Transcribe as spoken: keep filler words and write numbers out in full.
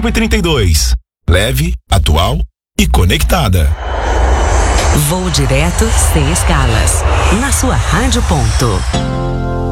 cinco e trinta e dois. Leve, atual e conectada. Voo direto sem escalas. Na sua Rádio Ponto.